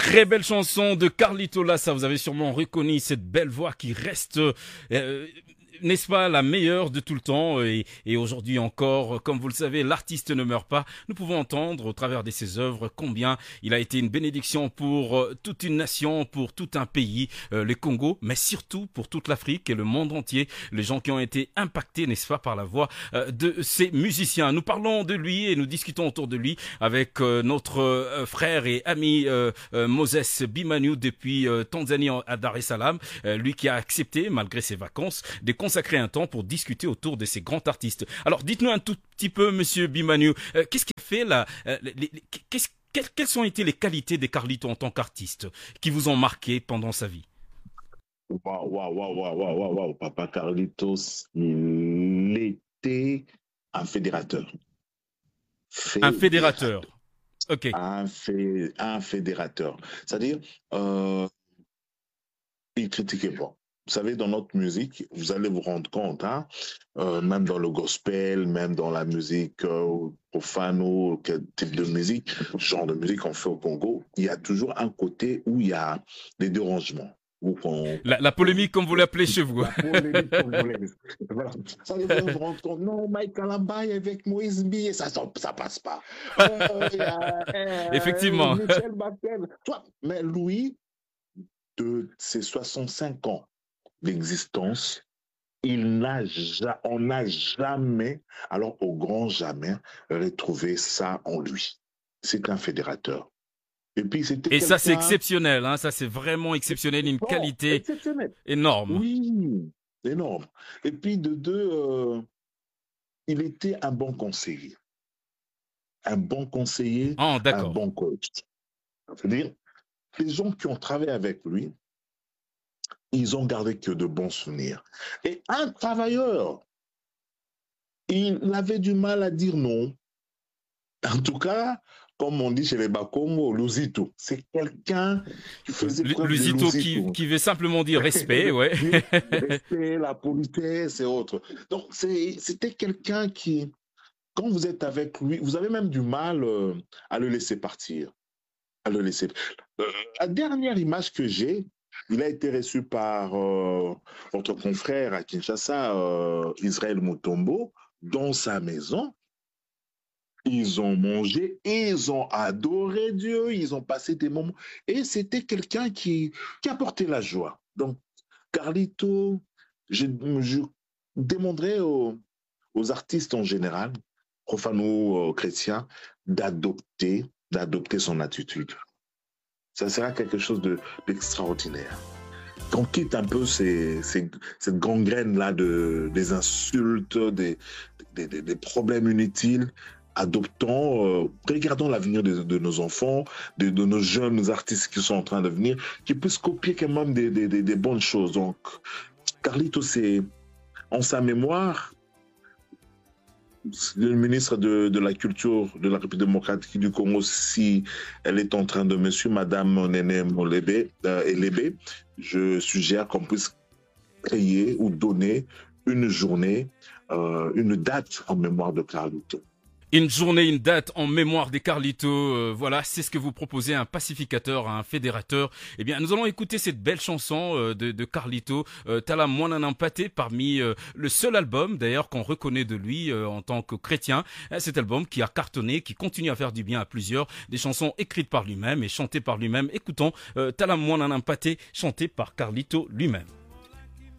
Très belle chanson de Carlito Lassa. Vous avez sûrement reconnu cette belle voix qui reste, n'est-ce pas, la meilleure de tout le temps. Et aujourd'hui encore, comme vous le savez, l'artiste ne meurt pas. Nous pouvons entendre au travers de ses œuvres combien il a été une bénédiction pour toute une nation, pour tout un pays, le Congo, mais surtout pour toute l'Afrique et le monde entier. Les gens qui ont été impactés, n'est-ce pas, par la voix de ces musiciens. Nous parlons de lui et nous discutons autour de lui avec notre frère et ami Moses Bimaniou depuis Tanzanie à Dar es Salaam. Lui qui a accepté, malgré ses vacances, de consacrer un temps pour discuter autour de ces grands artistes. Alors, dites-nous un tout petit peu, Monsieur Bimaniou, qu'est-ce qui a fait quelles ont été les qualités de Carlito en tant qu'artiste qui vous ont marqué pendant sa vie? Waouh. Papa Carlitos, il était un fédérateur. Un fédérateur. Ok. Un fédérateur. C'est-à-dire, il critiquait pas. Vous savez, dans notre musique, vous allez vous rendre compte, même dans le gospel, même dans la musique profane ou quel type de musique, genre de musique qu'on fait au Congo, il y a toujours un côté où il y a des dérangements. La polémique, comme vous l'appelez chez vous. La polémique, comme vous l'appelez. Voilà. Ça les fait vous rendre compte. Non, Mike Kalambay avec Moïse B, ça passe pas. Effectivement. Michel Batel. Mais Louis, de ses 65 ans d'existence, on n'a jamais, alors au grand jamais, retrouvé ça en lui. C'est un fédérateur. Et puis ça, c'est exceptionnel, hein? Ça, c'est vraiment exceptionnel, une qualité énorme. Oui, énorme. Et puis de deux, il était un bon conseiller. Un bon conseiller, un bon coach. C'est-à-dire, les gens qui ont travaillé avec lui, ils ont gardé que de bons souvenirs. Et un travailleur, il avait du mal à dire non. En tout cas, comme on dit chez les Bakongo, Luzito. C'est quelqu'un qui faisait preuve de Luzito qui veut simplement dire respect, ouais. Respect, la politesse et autres. Donc, c'était quelqu'un qui, quand vous êtes avec lui, vous avez même du mal à le laisser partir. La dernière image que j'ai, il a été reçu par votre confrère à Kinshasa, Israël Mutombo, dans sa maison. Ils ont mangé, ils ont adoré Dieu, ils ont passé des moments. Et c'était quelqu'un qui apportait la joie. Donc, Carlito, je demanderais aux artistes en général, profano-chrétiens, d'adopter son attitude. Ça sera quelque chose d'extraordinaire. Qu'on quitte un peu cette gangrène-là des insultes, des problèmes inutiles. Adoptons, regardons l'avenir de nos enfants, de nos jeunes artistes qui sont en train de venir, qui puissent copier quand même des bonnes choses. Donc, Carlito, c'est en sa mémoire, le ministre de la Culture de la République démocratique du Congo, si elle est en train de Madame Néné Elébé, je suggère qu'on puisse créer ou donner une journée, une date en mémoire de Carlito. Une journée, une date en mémoire des Carlito. Voilà, c'est ce que vous proposez à un pacificateur, à un fédérateur. Eh bien, nous allons écouter cette belle chanson de Carlito, Tala Mwanana Mpate, parmi le seul album, d'ailleurs, qu'on reconnaît de lui en tant que chrétien. Cet album qui a cartonné, qui continue à faire du bien à plusieurs. Des chansons écrites par lui-même et chantées par lui-même. Écoutons Tala Mwanana Mpate, chantée par Carlito lui-même.